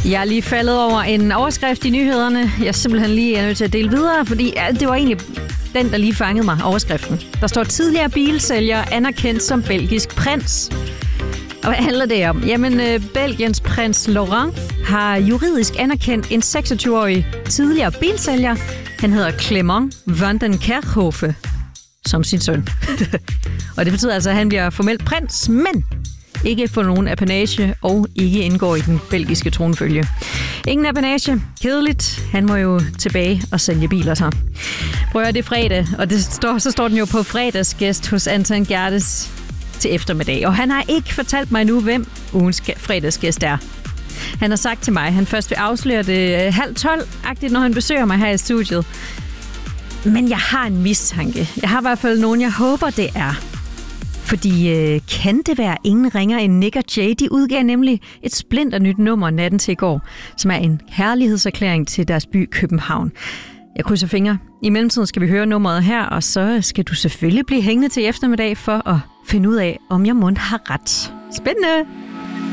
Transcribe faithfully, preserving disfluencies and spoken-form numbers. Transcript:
Jeg er lige faldet over en overskrift i nyhederne. Jeg er simpelthen lige nødt til at dele videre, fordi ja, det var egentlig den, der lige fangede mig, overskriften. Der står tidligere bilsælger anerkendt som belgisk prins. Og hvad handler det om? Jamen, øh, Belgiens prins Laurent har juridisk anerkendt en seksogtyve-årig tidligere bilsælger. Han hedder Clement van den Kerkhofe som sin søn. Og det betyder altså, at han bliver formelt prins, men ikke får nogen apanage og ikke indgår i den belgiske tronfølge. Ingen apanage. Kedeligt. Han må jo tilbage og sælge biler så. Prøv at høre, det er fredag, og det står, så står den jo på fredagsgæst hos Anton Gerdes til eftermiddag. Og han har ikke fortalt mig nu, hvem ugens fredagsgæst er. Han har sagt til mig, at han først vil afsløre det halv tolv-agtigt, når han besøger mig her i studiet. Men jeg har en mistanke. Jeg har i hvert fald nogen, jeg håber, det er. Fordi øh, kan det være ingen ringer end Nick og Jay? De udgav nemlig et splinternyt nummer natten til i går, som er en herlighedserklæring til deres by København. Jeg krydser fingre. I mellemtiden skal vi høre nummeret her, og så skal du selvfølgelig blive hængende til eftermiddag for at finde ud af, om jeg mund har ret. Spændende!